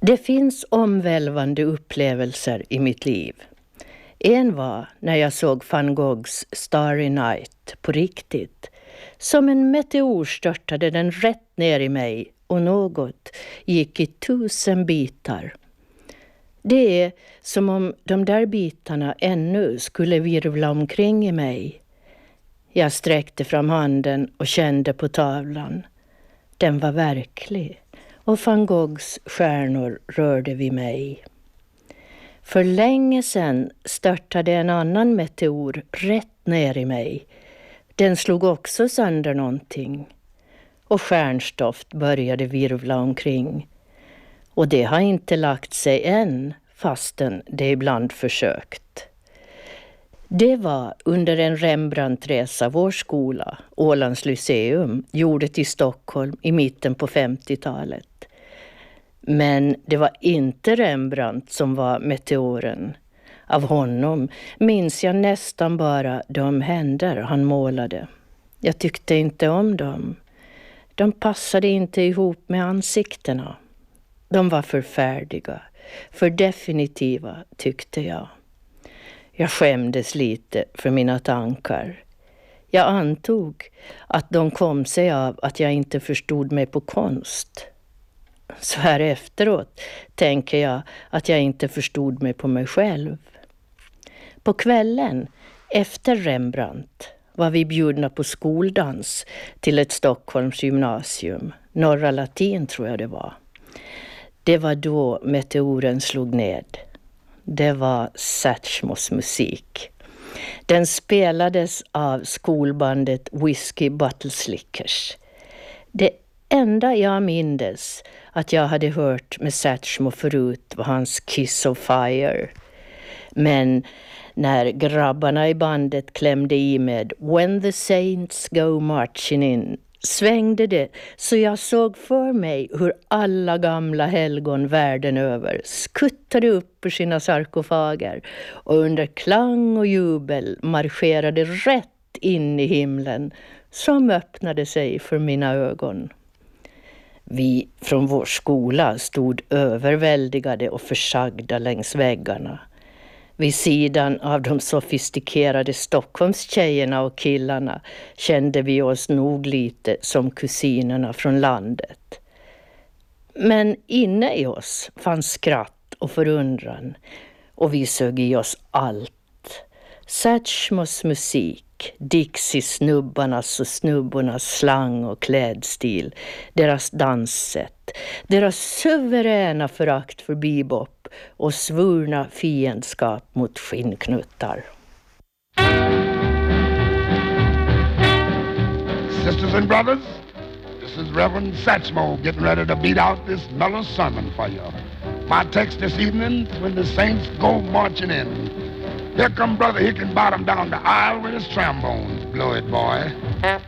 Det finns omvälvande upplevelser i mitt liv. En var när jag såg Van Goghs Starry Night på riktigt. Som en meteor störtade den rätt ner i mig och något gick i 1000 bitar. Det är som om de där bitarna ännu skulle virvla omkring i mig. Jag sträckte fram handen och kände på tavlan. Den var verklig och Van Goghs stjärnor rörde vid mig. För länge sedan störtade en annan meteor rätt ner i mig. Den slog också sönder någonting. Och stjärnstoft började virvla omkring. Och det har inte lagt sig än, fastän det ibland försökt. Det var under en Rembrandt-resa vår skola, Ålands Lyceum, gjorde till Stockholm i mitten på 50-talet. Men det var inte Rembrandt som var meteoren. Av honom minns jag nästan bara de händer han målade. Jag tyckte inte om dem. De passade inte ihop med ansiktena. De var för färdiga, för definitiva, tyckte jag. Jag skämdes lite för mina tankar. Jag antog att de kom sig av att jag inte förstod mig på konst. Så här efteråt tänker jag att jag inte förstod mig på mig själv. På kvällen efter Rembrandt var vi bjudna på skoldans till ett Stockholms gymnasium. Norra Latin tror jag det var. Det var då meteoren slog ned. Det var Satchmos musik. Den spelades av skolbandet Whiskey Bottle Slickers. Det enda jag mindes att jag hade hört med Satchmo förut var hans Kiss of Fire. Men när grabbarna i bandet klämde i med When the Saints Go Marching In svängde det så jag såg för mig hur alla gamla helgon världen över skuttade upp ur sina sarkofager och under klang och jubel marscherade rätt in i himlen som öppnade sig för mina ögon. Vi från vår skola stod överväldigade och försagda längs väggarna. Vid sidan av de sofistikerade Stockholmstjejerna och killarna kände vi oss nog lite som kusinerna från landet. Men inne i oss fanns skratt och förundran och vi sög i oss allt. Satchmos musik, Dixie-snubbarnas och snubbornas slang och klädstil, deras danssätt, deras suveräna förakt för bebop och svurna fiendskap mot skinnknuttar. Sisters and brothers, this is Reverend Satchmo getting ready to beat out this mellow sermon for you. My text this evening, when the saints go marching in. Here come Brother Hickenbottom down the aisle with his trombone. Blow it, boy.